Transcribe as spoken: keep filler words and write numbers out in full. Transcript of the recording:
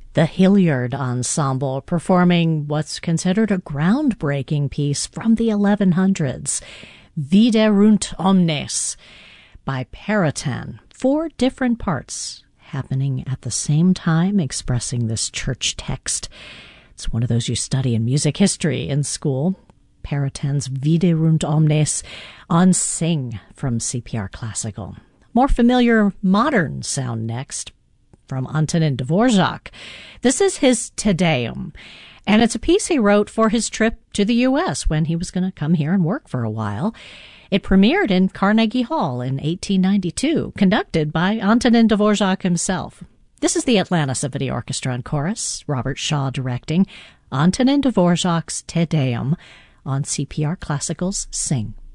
The Hilliard Ensemble performing what's considered a groundbreaking piece from the eleven hundreds, Viderunt Omnes, by Perotin. Four different parts happening at the same time, expressing this church text. It's one of those you study in music history in school. Perotin's Viderunt Omnes on Sing from C P R Classical. More familiar modern sound next from Antonin Dvorak. This is his Te Deum, and it's a piece he wrote for his trip to the U S when he was going to come here and work for a while. It premiered in Carnegie Hall in eighteen ninety-two, conducted by Antonin Dvorak himself. This is the Atlanta Symphony Orchestra and Chorus, Robert Shaw directing, Antonin Dvorak's Te Deum on C P R Classical's Sing.